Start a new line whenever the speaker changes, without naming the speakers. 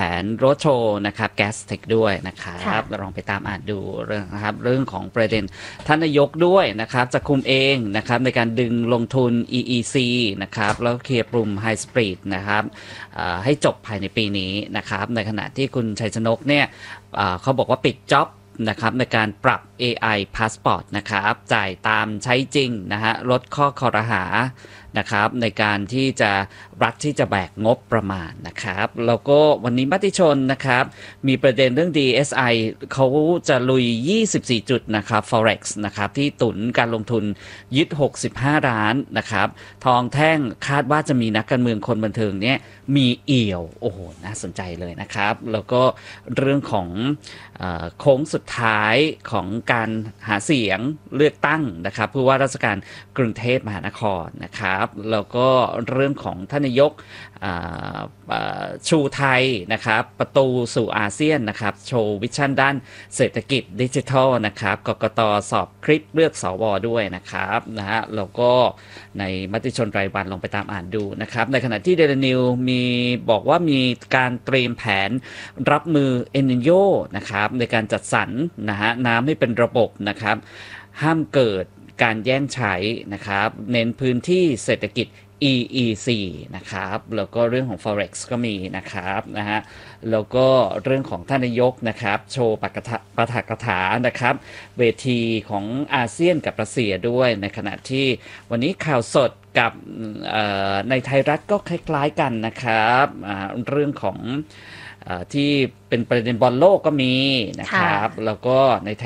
นโรดโชว์นะครับแก๊สเทคด้วยนะครับลองไปตามอ่านดูเรื่องนะครับเรื่องของประเด็นท่านนายกด้วยนะครับจะคุมเองนะครับในการดึงลงทุน EEC นะครับแล้วเคลียร์กลุ่ม High Speed นะครับให้จบภายในปีนี้นะครับในขณะที่คุณชัยชนกเนี่ยเขาบอกว่าปิดจ็อบนะครับในการปรับ AI Passport นะครับจ่ายตามใช้จริงนะฮะลดข้อคอรหานะครับในการที่จะรัฐที่จะแบกงบประมาณนะครับแล้วก็วันนี้มติชนนะครับมีประเด็นเรื่อง DSI เขาจะลุย24จุดนะครับ Forex นะครับที่ตุนการลงทุนยึด65ล้านนะครับทองแท่งคาดว่าจะมีนักการเมืองคนบันเทิงเนี่ยมีเอี่ยวโอ้โหน่าสนใจเลยนะครับแล้วก็เรื่องของโค้งสุดท้ายของการหาเสียงเลือกตั้งนะครับผู้ว่าราชการกรุงเทพมหานครนะครับแล้วก็เรื่องของท่านนายกชูไทยนะครับประตูสู่อาเซียนนะครับโชว์วิชั่นด้านเศรษฐกิจดิจิทัลนะครับกกต.สอบคลิปเลือกสวด้วยนะครับนะฮะแล้วก็ในมติชนรายวันลองไปตามอ่านดูนะครับในขณะที่เดลินิวมีบอกว่ามีการเตรียมแผนรับมือเอลนิโญนะครับในการจัดสรรนะฮะน้ำให้เป็นระบบนะครับห้ามเกิดการแย่งใช้นะครับเน้นพื้นที่เศรษฐกิจ EEC นะครับแล้วก็เรื่องของ Forex ก็มีนะครับนะฮะแล้วก็เรื่องของท่านนายกนะครับโชว์ปาฐกถานะครับเวทีของอาเซียนกับรัสเซียด้วยในขณะที่วันนี้ข่าวสดกับในไทยรัฐก็คล้ายๆกันนะครับเรื่องของที่เป็นประเด็นบอลโลกก็มีนะครับแล้วก็ใน